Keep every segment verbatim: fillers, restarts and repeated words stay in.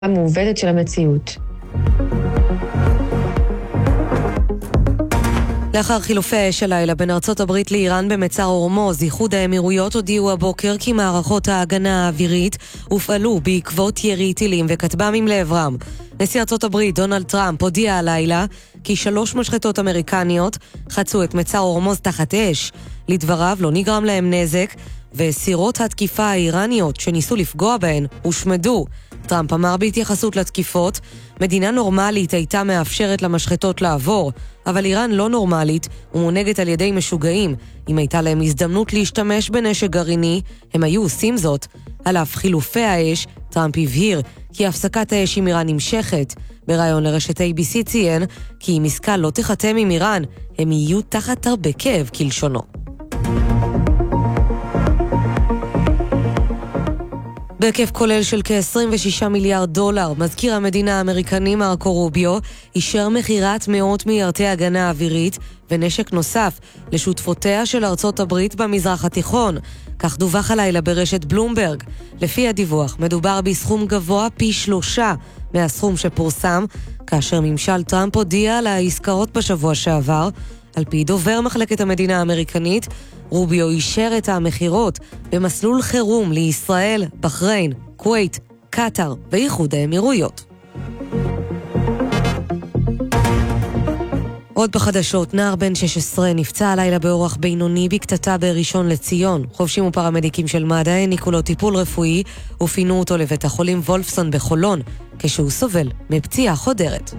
המעוותת של המציאות. לאחר חילופי האש הלילה בין ארצות הברית לאיראן במצר הורמוז, איחוד האמירויות הודיעו הבוקר כי מערכות ההגנה האווירית הופעלו בעקבות ירי טילים וכטב"מים לעברם. נשיא ארצות הברית דונלד טראמפ הודיע הלילה כי שלוש משחטות אמריקניות חצו את מצר הורמוז תחת אש. לדבריו לא נגרם להם נזק, וסירות התקיפה האיראניות שניסו לפגוע בהן הושמדו. טראמפ אמר בהתייחסות לתקיפות, מדינה נורמלית הייתה מאפשרת למשחטות לעבור, אבל איראן לא נורמלית ומונהגת על ידי משוגעים. אם הייתה להם הזדמנות להשתמש בנשק גרעיני, הם היו עושים זאת. על אף חילופי האש, טראמפ הבהיר כי הפסקת האש עם איראן נמשכת. בראיון לרשת איי בי סי ציין כי אם עסקה לא תחתם עם איראן, הם יהיו תחת הרבה כאב כלשונו. בהיקף כולל של כ-עשרים ושישה מיליארד דולר, מזכיר המדינה האמריקני מרקו רוביו אישר מחירת מאות מיליארדי הגנה אווירית ונשק נוסף לשותפותיה של ארצות הברית במזרח התיכון. כך דווח הלילה ברשת בלומברג. לפי הדיווח, מדובר בסכום גבוה פי שלושה מהסכום שפורסם, כאשר ממשל טראמפ הודיע על העסקאות בשבוע שעבר. על פי דובר מחלקת המדינה האמריקנית, רוביו אישר את המחירות במסלול חירום לישראל, בחריין, כווית, קטר ואיחוד האמירויות. עוד בחדשות, נער בן שש עשרה נפצע הלילה באורח בינוני בקטטה בראשון לציון. חובשים ופרמדיקים של מד"א העניקו לו טיפול רפואי ופינו אותו לבית החולים וולפסון בחולון, כשהוא סובל מפציעה חודרת.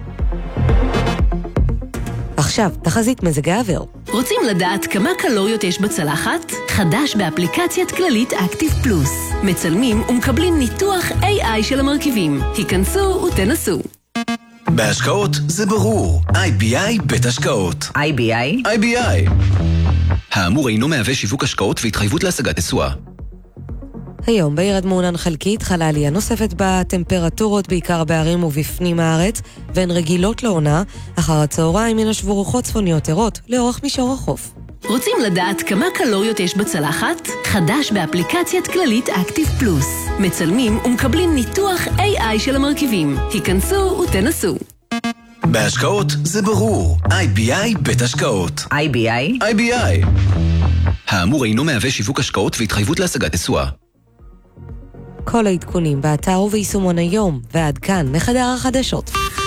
עכשיו, תחזית מזג האוויר. רוצים לדעת כמה קלוריות יש בצלחת? חדש באפליקציית כללית אקטיב פלוס. מצלמים ומקבלים ניתוח איי איי של המרכיבים. היכנסו ותנסו. בהשקעות זה ברור. איי בי איי בית השקעות. איי בי איי? איי בי איי. האמור אינו מהווה שיווק השקעות והתחייבות להשגת תשואה. היום בירד מעונן חלקית, חלה עלייה נוספת בטמפרטורות בעיקר בערים ובפנים הארץ, והן רגילות לעונה. אחר הצהריים ינשבו רוחות צפוניות ערות לאורך מישור החוף. רוצים לדעת כמה קלוריות יש בצלחת? חדש באפליקציית כללית אקטיב פלוס. מצלמים ומקבלים ניתוח איי איי של המרכיבים. היכנסו ותנסו. בהשקעות זה ברור. איי בי איי בית השקעות. איי בי איי? איי בי איי. האמור אינו מהווה שיווק השקעות והתחייבות להשגת תשואה. כל העדכונים באתר וביישומון היום, ועד כאן מחדר החדשות.